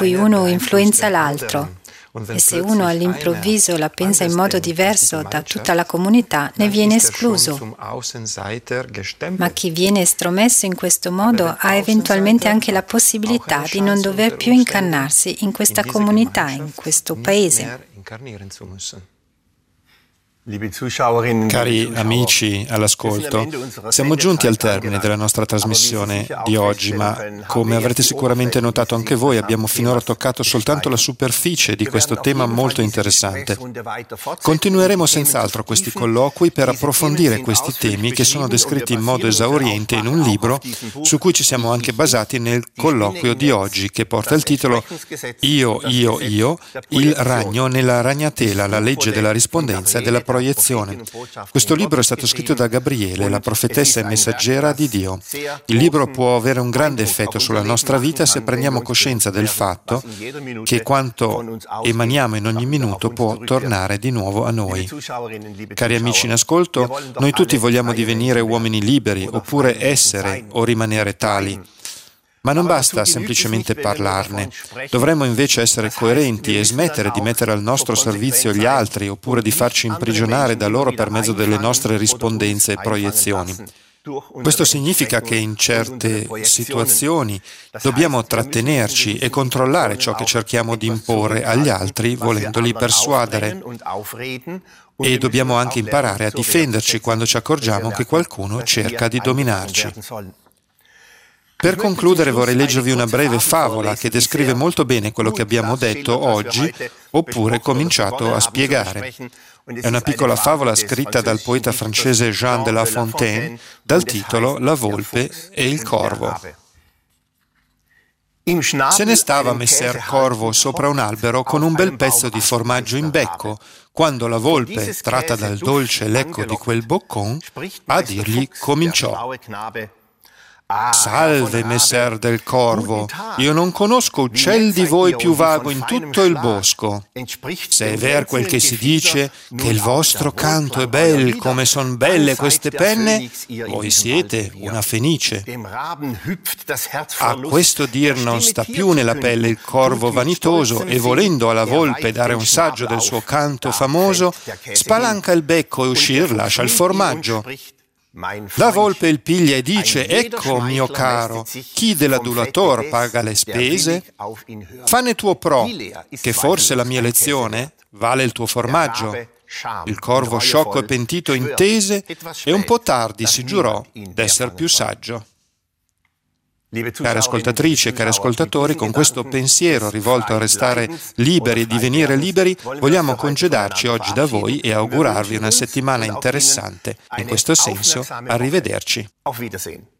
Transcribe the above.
cui uno influenza l'altro. E se uno all'improvviso la pensa in modo diverso da tutta la comunità, ne viene escluso. Ma chi viene estromesso in questo modo ha eventualmente anche la possibilità di non dover più incarnarsi in questa comunità, in questo paese. Cari amici all'ascolto, siamo giunti al termine della nostra trasmissione di oggi, ma come avrete sicuramente notato anche voi, abbiamo finora toccato soltanto la superficie di questo tema molto interessante. Continueremo senz'altro questi colloqui per approfondire questi temi che sono descritti in modo esauriente in un libro su cui ci siamo anche basati nel colloquio di oggi, che porta il titolo Io, il ragno nella ragnatela, la legge della rispondenza e della proiezione. Questo libro è stato scritto da Gabriele, la profetessa e messaggera di Dio. Il libro può avere un grande effetto sulla nostra vita se prendiamo coscienza del fatto che quanto emaniamo in ogni minuto può tornare di nuovo a noi. Cari amici in ascolto, noi tutti vogliamo divenire uomini liberi, oppure essere o rimanere tali. Ma non basta semplicemente parlarne, dovremmo invece essere coerenti e smettere di mettere al nostro servizio gli altri oppure di farci imprigionare da loro per mezzo delle nostre rispondenze e proiezioni. Questo significa che in certe situazioni dobbiamo trattenerci e controllare ciò che cerchiamo di imporre agli altri volendoli persuadere. E dobbiamo anche imparare a difenderci quando ci accorgiamo che qualcuno cerca di dominarci. Per concludere vorrei leggervi una breve favola che descrive molto bene quello che abbiamo detto oggi, oppure cominciato a spiegare. È una piccola favola scritta dal poeta francese Jean de La Fontaine, dal titolo La volpe e il corvo. Se ne stava messer Corvo sopra un albero con un bel pezzo di formaggio in becco, quando la volpe, tratta dal dolce lecco di quel boccon, a dirgli cominciò: «Salve, messer del corvo, io non conosco uccel di voi più vago in tutto il bosco. Se è ver quel che si dice, che il vostro canto è bel come son belle queste penne, voi siete una fenice». A questo dir non sta più nella pelle il corvo vanitoso e volendo alla volpe dare un saggio del suo canto famoso, spalanca il becco e uscir lascia il formaggio. La volpe il piglia e dice: «Ecco, mio caro, chi dell'adulator paga le spese? Fanne tuo pro, che forse la mia lezione vale il tuo formaggio». Il corvo sciocco e pentito intese e un po' tardi si giurò d'esser più saggio. Cari ascoltatrici e cari ascoltatori, con questo pensiero rivolto a restare liberi e divenire liberi, vogliamo congedarci oggi da voi e augurarvi una settimana interessante. In questo senso, arrivederci.